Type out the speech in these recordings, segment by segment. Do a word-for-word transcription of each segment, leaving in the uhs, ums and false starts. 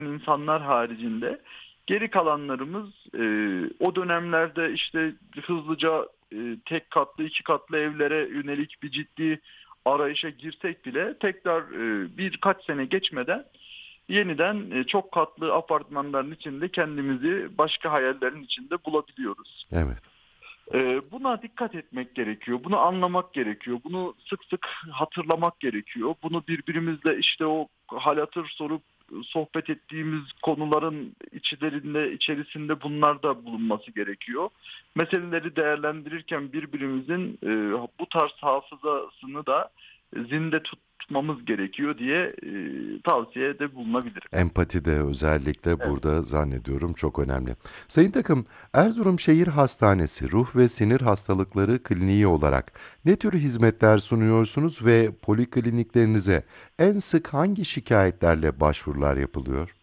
insanlar haricinde geri kalanlarımız e, o dönemlerde işte hızlıca e, tek katlı iki katlı evlere yönelik bir ciddi arayışa girsek bile tekrar e, birkaç sene geçmeden yeniden e, çok katlı apartmanların içinde kendimizi başka hayallerin içinde bulabiliyoruz. Evet. Ee, Buna dikkat etmek gerekiyor. Bunu anlamak gerekiyor. Bunu sık sık hatırlamak gerekiyor. Bunu birbirimizle işte o hal hatır sorup sohbet ettiğimiz konuların içlerinde, içerisinde bunlar da bulunması gerekiyor. Meseleleri değerlendirirken birbirimizin e, bu tarz hafızasını da zinde tutmamız gerekiyor diye e, tavsiyede bulunabilirim. Empati de özellikle Evet. burada zannediyorum çok önemli. Sayın Takım, Erzurum Şehir Hastanesi Ruh ve Sinir Hastalıkları Kliniği olarak ne tür hizmetler sunuyorsunuz ve polikliniklerinize en sık hangi şikayetlerle başvurular yapılıyor?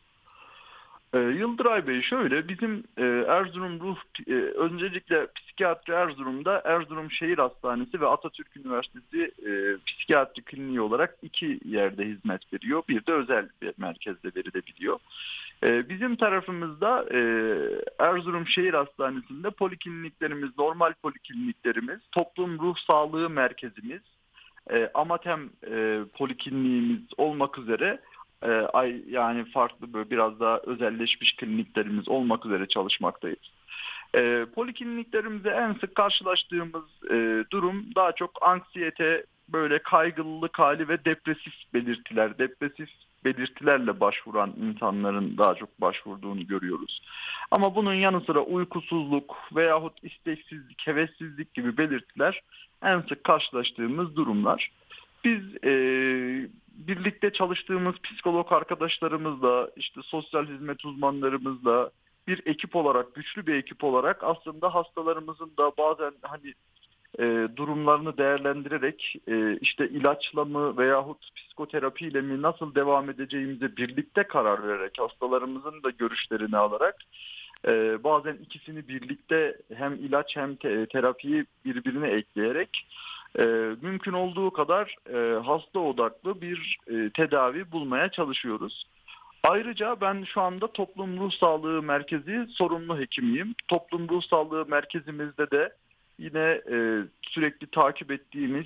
Ee, Yıldıray Bey şöyle bizim e, Erzurum Ruh e, öncelikle psikiyatri Erzurum'da Erzurum Şehir Hastanesi ve Atatürk Üniversitesi e, Psikiyatri Kliniği olarak iki yerde hizmet veriyor. Bir de özel bir merkezde verilebiliyor. E, bizim tarafımızda e, Erzurum Şehir Hastanesi'nde polikliniklerimiz, normal polikliniklerimiz, toplum ruh sağlığı merkezimiz, e, Amatem e, polikliniğimiz olmak üzere e, ay yani farklı böyle biraz daha özelleşmiş kliniklerimiz olmak üzere çalışmaktayız. E, polikliniklerimizde en sık karşılaştığımız e, durum daha çok anksiyete, böyle kaygılılık hali ve depresif belirtiler, depresif belirtilerle başvuran insanların daha çok başvurduğunu görüyoruz. Ama bunun yanı sıra uykusuzluk veyahut isteksizlik, hevessizlik gibi belirtiler en sık karşılaştığımız durumlar. Biz e, birlikte çalıştığımız psikolog arkadaşlarımızla, işte sosyal hizmet uzmanlarımızla bir ekip olarak, güçlü bir ekip olarak aslında hastalarımızın da bazen hani e, durumlarını değerlendirerek e, işte ilaçla mı veyahut psikoterapiyle mi nasıl devam edeceğimize birlikte karar vererek hastalarımızın da görüşlerini alarak e, bazen ikisini birlikte hem ilaç hem te- terapiyi birbirine ekleyerek e, mümkün olduğu kadar e, hasta odaklı bir e, tedavi bulmaya çalışıyoruz. Ayrıca ben şu anda Toplum Ruh Sağlığı Merkezi sorumlu hekimiyim. Toplum Ruh Sağlığı Merkezimizde de yine e, sürekli takip ettiğimiz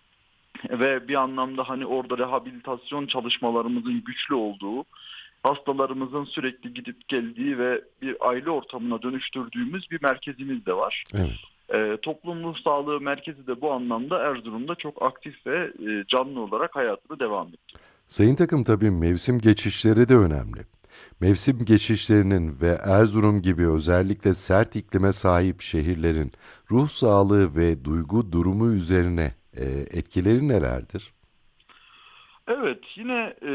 ve bir anlamda hani orada rehabilitasyon çalışmalarımızın güçlü olduğu, hastalarımızın sürekli gidip geldiği ve bir aile ortamına dönüştürdüğümüz bir merkezimiz de var. Evet. E, Toplum Ruh Sağlığı Merkezi de bu anlamda Erzurum'da çok aktif ve e, canlı olarak hayatını devam ediyor. Sayın Takım, tabii mevsim geçişleri de önemli. Mevsim geçişlerinin ve Erzurum gibi özellikle sert iklime sahip şehirlerin ruh sağlığı ve duygu durumu üzerine e, etkileri nelerdir? Evet, yine e,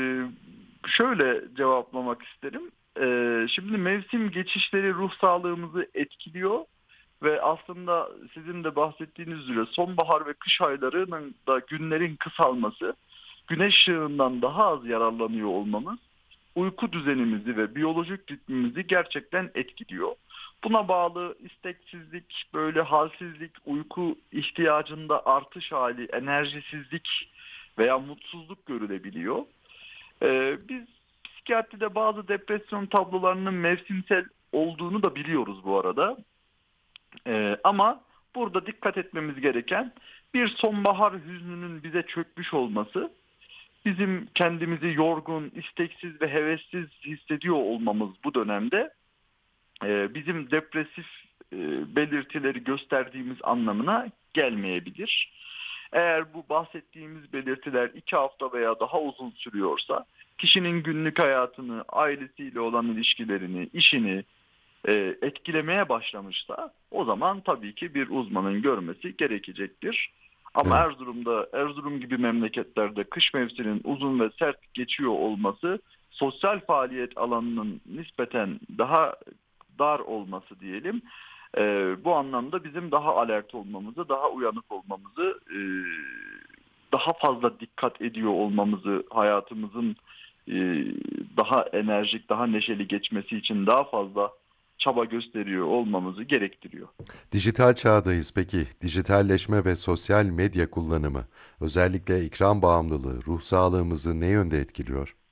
şöyle cevaplamak isterim. E, şimdi mevsim geçişleri ruh sağlığımızı etkiliyor ve aslında sizin de bahsettiğiniz üzere sonbahar ve kış aylarının da günlerin kısalması, güneş ışığından daha az yararlanıyor olmamız, uyku düzenimizi ve biyolojik ritmimizi gerçekten etkiliyor. Buna bağlı isteksizlik, böyle halsizlik, uyku ihtiyacında artış hali, enerjisizlik veya mutsuzluk görülebiliyor. Ee, biz psikiyatride bazı depresyon tablolarının mevsimsel olduğunu da biliyoruz bu arada. Ee, ama burada dikkat etmemiz gereken bir sonbahar hüznünün bize çökmüş olması, bizim kendimizi yorgun, isteksiz ve hevessiz hissediyor olmamız bu dönemde e, bizim depresif e, belirtileri gösterdiğimiz anlamına gelmeyebilir. Eğer bu bahsettiğimiz belirtiler iki hafta veya daha uzun sürüyorsa, kişinin günlük hayatını, ailesiyle olan ilişkilerini, işini e, etkilemeye başlamışsa, o zaman tabii ki bir uzmanın görmesi gerekecektir. Ama Evet. Erzurum'da, Erzurum gibi memleketlerde kış mevsiminin uzun ve sert geçiyor olması, sosyal faaliyet alanının nispeten daha dar olması diyelim. E, bu anlamda bizim daha alert olmamızı, daha uyanık olmamızı, e, daha fazla dikkat ediyor olmamızı, hayatımızın e, daha enerjik, daha neşeli geçmesi için daha fazla çaba gösteriyor olmamızı gerektiriyor. Dijital çağdayız. Peki dijitalleşme ve sosyal medya kullanımı, özellikle ekran bağımlılığı ruh sağlığımızı ne yönde etkiliyor?